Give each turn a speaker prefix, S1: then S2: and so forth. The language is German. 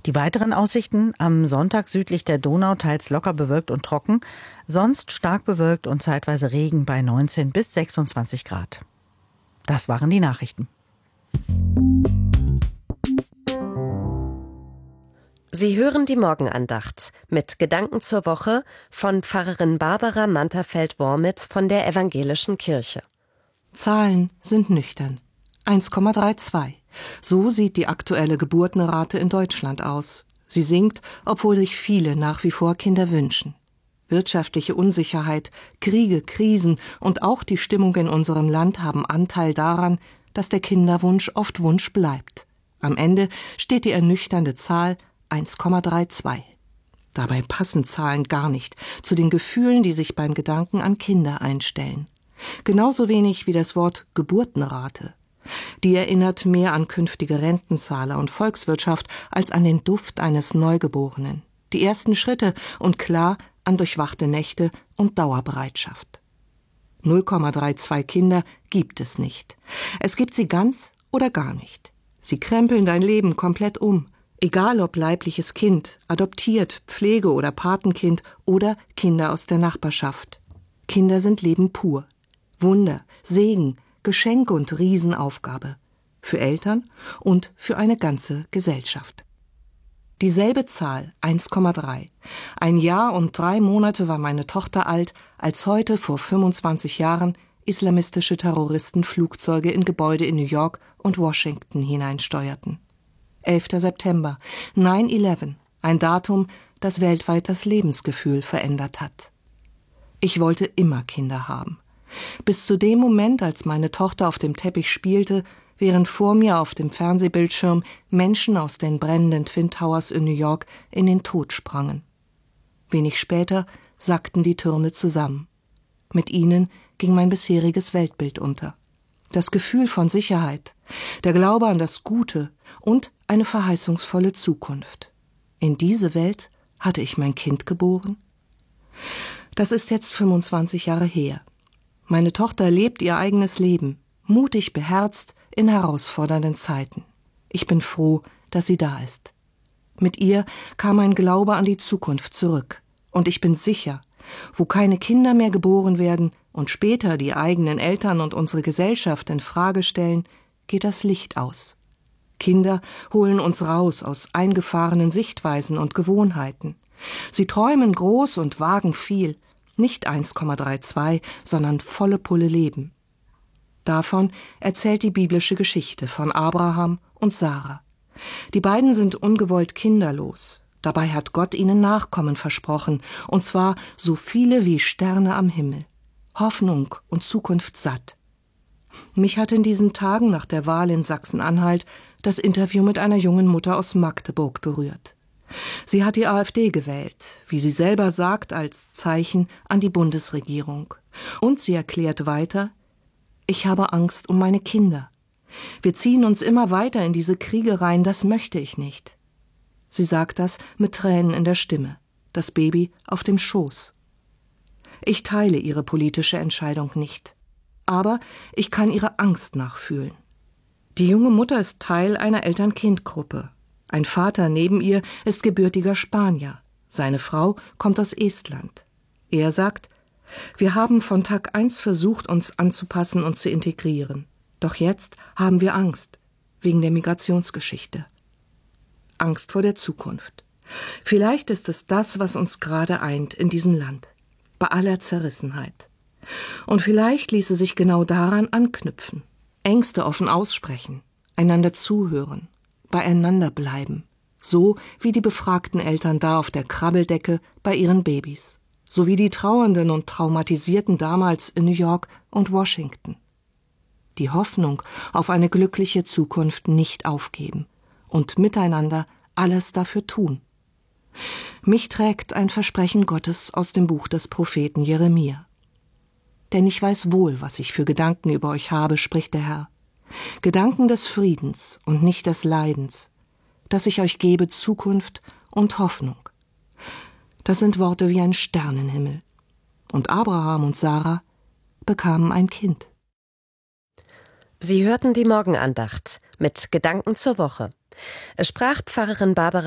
S1: Die weiteren Aussichten: am Sonntag südlich der Donau teils locker bewölkt und trocken, sonst stark bewölkt und zeitweise Regen bei 19 bis 26 Grad. Das waren die Nachrichten.
S2: Sie hören die Morgenandacht mit Gedanken zur Woche von Pfarrerin Barbara Manterfeld-Wormit von der Evangelischen Kirche.
S3: Zahlen sind nüchtern. 1,32. So sieht die aktuelle Geburtenrate in Deutschland aus. Sie sinkt, obwohl sich viele nach wie vor Kinder wünschen. Wirtschaftliche Unsicherheit, Kriege, Krisen und auch die Stimmung in unserem Land haben Anteil daran, dass der Kinderwunsch oft Wunsch bleibt. Am Ende steht die ernüchternde Zahl 1,32. Dabei passen Zahlen gar nicht zu den Gefühlen, die sich beim Gedanken an Kinder einstellen. Genauso wenig wie das Wort Geburtenrate. Die erinnert mehr an künftige Rentenzahler und Volkswirtschaft als an den Duft eines Neugeborenen. Die ersten Schritte und klar an durchwachte Nächte und Dauerbereitschaft. 0,32 Kinder gibt es nicht. Es gibt sie ganz oder gar nicht. Sie krempeln dein Leben komplett um. Egal ob leibliches Kind, adoptiert, Pflege- oder Patenkind oder Kinder aus der Nachbarschaft. Kinder sind Leben pur. Wunder, Segen, Geschenk und Riesenaufgabe. Für Eltern und für eine ganze Gesellschaft. Dieselbe Zahl, 1,3. Ein Jahr und 3 Monate war meine Tochter alt, als heute vor 25 Jahren islamistische Terroristen Flugzeuge in Gebäude in New York und Washington hineinsteuerten. 11. September, 9/11, ein Datum, das weltweit das Lebensgefühl verändert hat. Ich wollte immer Kinder haben. Bis zu dem Moment, als meine Tochter auf dem Teppich spielte, während vor mir auf dem Fernsehbildschirm Menschen aus den brennenden Twin Towers in New York in den Tod sprangen. Wenig später sackten die Türme zusammen. Mit ihnen ging mein bisheriges Weltbild unter. Das Gefühl von Sicherheit, der Glaube an das Gute und eine verheißungsvolle Zukunft. In diese Welt hatte ich mein Kind geboren? Das ist jetzt 25 Jahre her. Meine Tochter lebt ihr eigenes Leben, mutig, beherzt, in herausfordernden Zeiten. Ich bin froh, dass sie da ist. Mit ihr kam ein Glaube an die Zukunft zurück. Und ich bin sicher, wo keine Kinder mehr geboren werden und später die eigenen Eltern und unsere Gesellschaft in Frage stellen, geht das Licht aus. Kinder holen uns raus aus eingefahrenen Sichtweisen und Gewohnheiten. Sie träumen groß und wagen viel, nicht 1,32, sondern volle Pulle Leben. Davon erzählt die biblische Geschichte von Abraham und Sarah. Die beiden sind ungewollt kinderlos. Dabei hat Gott ihnen Nachkommen versprochen, und zwar so viele wie Sterne am Himmel. Hoffnung und Zukunft satt. Mich hat in diesen Tagen nach der Wahl in Sachsen-Anhalt das Interview mit einer jungen Mutter aus Magdeburg berührt. Sie hat die AfD gewählt, wie sie selber sagt, als Zeichen an die Bundesregierung. Und sie erklärt weiter: Ich habe Angst um meine Kinder. Wir ziehen uns immer weiter in diese Kriege rein, das möchte ich nicht. Sie sagt das mit Tränen in der Stimme, das Baby auf dem Schoß. Ich teile ihre politische Entscheidung nicht. Aber ich kann ihre Angst nachfühlen. Die junge Mutter ist Teil einer Eltern-Kind-Gruppe. Ein Vater neben ihr ist gebürtiger Spanier. Seine Frau kommt aus Estland. Er sagt: Wir haben von Tag 1 versucht, uns anzupassen und zu integrieren. Doch jetzt haben wir Angst, wegen der Migrationsgeschichte. Angst vor der Zukunft. Vielleicht ist es das, was uns gerade eint in diesem Land, bei aller Zerrissenheit. Und vielleicht ließe sich genau daran anknüpfen. Ängste offen aussprechen, einander zuhören, beieinander bleiben. So wie die befragten Eltern da auf der Krabbeldecke bei ihren Babys. So wie die Trauernden und Traumatisierten damals in New York und Washington. Die Hoffnung auf eine glückliche Zukunft nicht aufgeben und miteinander alles dafür tun. Mich trägt ein Versprechen Gottes aus dem Buch des Propheten Jeremia. Denn ich weiß wohl, was ich für Gedanken über euch habe, spricht der Herr. Gedanken des Friedens und nicht des Leidens, dass ich euch gebe Zukunft und Hoffnung. Das sind Worte wie ein Sternenhimmel. Und Abraham und Sarah bekamen ein Kind.
S2: Sie hörten die Morgenandacht mit Gedanken zur Woche. Es sprach Pfarrerin Barbara